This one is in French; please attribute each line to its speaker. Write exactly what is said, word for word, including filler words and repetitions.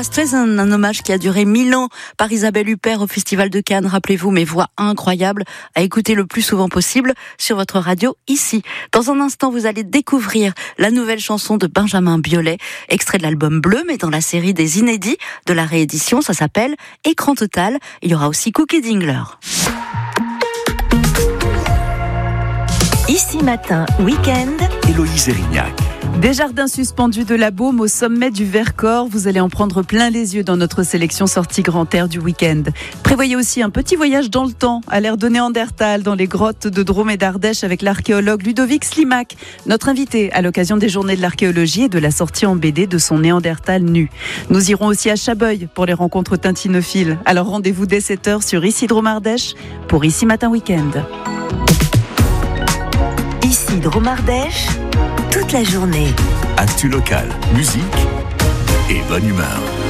Speaker 1: Barbra Streisand, un hommage qui a duré mille ans par Isabelle Huppert au Festival de Cannes. Rappelez-vous, mes voix incroyables à écouter le plus souvent possible sur votre radio ici. Dans un instant, vous allez découvrir la nouvelle chanson de Benjamin Biolay, extrait de l'album Bleu, mais dans la série des inédits de la réédition, ça s'appelle Écran Total. Il y aura aussi Cookie Dingler.
Speaker 2: Ici Matin, week-end.
Speaker 3: Héloïse Erignac.
Speaker 4: Des jardins suspendus de la Baume au sommet du Vercors, vous allez en prendre plein les yeux dans notre sélection sortie grand air du week-end. Prévoyez aussi un petit voyage dans le temps, à l'ère de Néandertal, dans les grottes de Drôme et d'Ardèche avec l'archéologue Ludovic Slimak, notre invité à l'occasion des journées de l'archéologie et de la sortie en B D de son Néandertal nu. Nous irons aussi à Chabeuil pour les rencontres tintinophiles. Alors rendez-vous dès sept heures sur Ici Drôme Ardèche pour Ici Matin Week-end.
Speaker 2: Ici Drôme Ardèche, toute la journée.
Speaker 3: Actu local, musique et bonne humeur.